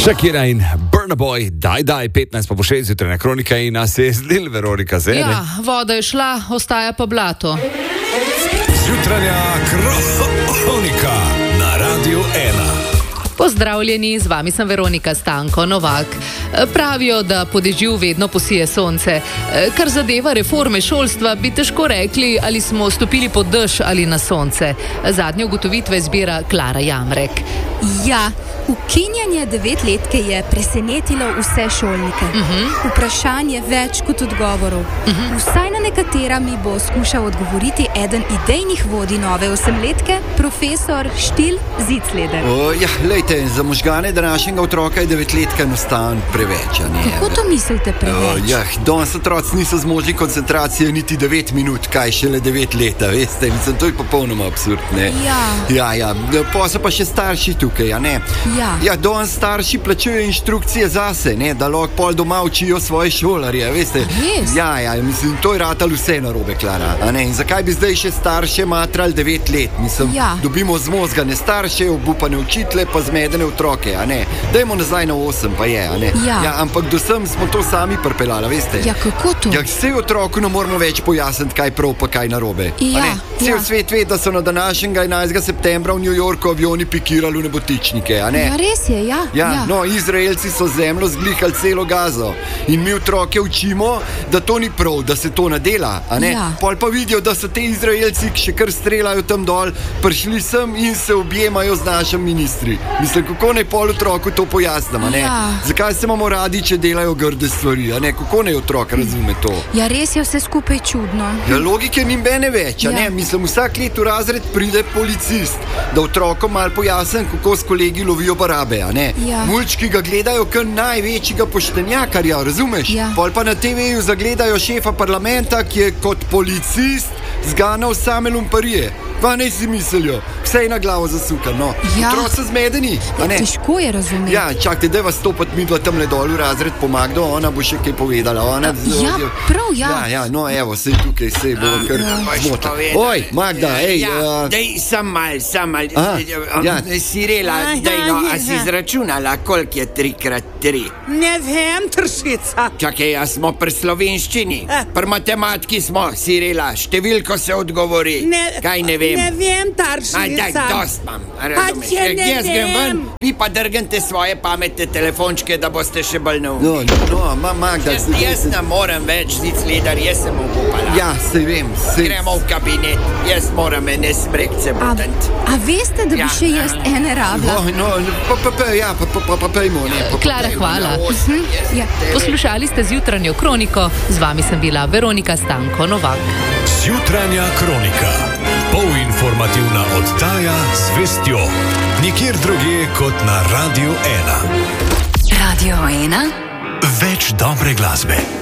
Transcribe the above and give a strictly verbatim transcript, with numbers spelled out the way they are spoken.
Shakira in Burna Boy, daj, daj, petnajst pa po šest zjutraj na Kronika in nas je zdel Veronika Zene. Ja, voda je šla, ostaja pa blato. Zjutranja Kronika na Radiu ena. Pozdravljeni, z vami sem Veronika Stanko Novak. Pravijo, da po dežju vedno posije sonce. Kar zadeva reforme šolstva, bi težko rekli, ali smo stopili pod dež ali na sonce. Zadnje ugotovitve zbira Klara Jamrek. Ja, ukinjanje devetletke je presenetilo vse šolnike. Uh-huh. Vprašanje več kot odgovorov. Uh-huh. Vsaj na nekatera mi bo skušal odgovoriti eden idejnih vodij nove osemletke, profesor Štil Zicleder. O, ja, lejte, za možgane današnjega otroka je devetletka enostavno preveč. Kako to mislite preveč? O, ja, danes otroci niso zmožni koncentracije niti devet minut, kaj šele devet leta, veste, mislim, to je popolnoma absurd, ne? Ja. Ja, ja, pa so pa še starši tukaj, a ne? Ja. Ja, danes starši plačujejo inštrukcije zase, ne, da lahko pol doma učijo svoje šolarje, veste. Res? Ja, ja, mislim, to je ratalo vse narobe, Klara, a ne? In zakaj bi zdaj še starše matrali devet let? Mislim, ja. Dobimo zmozgane starše, obupane učitele, pa zmedene otroke, a ne? Dajmo nazaj na osem, pa je, a ne? Ja. Ja, ampak do sem smo to sami pripeljali, veste. Ja, kako to? Ja, vse otroku ne moramo več pojasniti, kaj prav, pa kaj narobe. Ja, a ne? Cel ja. svet ve, da so na današnjega enajstega septembra v New Yorku avioni pikirali v nebotičnike, a ne? Ja, res je, ja. Ja, ja. no, Izraelci so zemljo zglihali celo Gazo in mi otroke učimo, da to ni prav, da se to ne dela, a ne? Ja. Pol pa vidijo, da so te Izraelci, ki še kar strelajo tam dol, prišli sem in se objemajo z našim ministri. Mislim, kako naj pol otroku to pojasnim, a ne? Ja. Zakaj se imamo radi, če delajo grde stvari, a ne? Kako naj otrok razume to? Ja, res je vse skupaj čudno. Ja, logike ni mene več, a Ja. ne? Mislim, vsak let v razred pride policist, da otrokom malo pojasnim, kako s kolegi lovijo barabe, a ne? Ja. Mulčki ga gledajo kot največjega poštenjakarja, razumeš? Ja. Pol pa na te veju zagledajo šefa parlamenta, ki je kot policist zganal same lumparije. Pa ne si mislijo, vse je na glavo zasukan, no. Ja. Otroci so zmedeni, a ne? Težko je razumeti. Ja, čakajte, daj vas stopati midva tamle dol v razred po Magdo, ona bo še kaj povedala. Ona, Ja, prav, ja. Ja, ja, no evo, sej tukaj, sej bo kar zmotla. Oj, Magda, ej. Ja, uh, dej, sam mal, sam mal. A, ja. Sirela, dej no, a si izračunala, koliko je tri krat tri? Ne vem, tršica. Čakaj, a smo pri slovenščini? Pri matematiki smo, Sirela, številko se odgovori. Ne, Kaj ne vem? Ne vem, Aj, daj, taršica. dost imam, Pa razumeš? če ne Jaz grem ven, vem. vi pa drgnite svoje pametne telefončke, da boste še bolj neumni. No, no, ma, Magda. Jaz, jaz ne morem več, Zicleder, jaz sem obupala. Ja, sej vem, sej. Gremo v kabinet, jaz moram ene smrekce A, butant. a veste, da bi Ja. še jaz ene rabila? No, no, pa, pa, pa, ja, pa, pa, pa, pa, pejmo, ne, pa, pa, Klara, hvala. Ja. Poslušali ste zjutranjo Kroniko, z vami sem bila Veronika Stanko Novak. Zjutranja Kronika. Polinformativna oddaja z vestjo. Nikjer drugje kot na Radiu ena. Radio ena. Več dobre glasbe.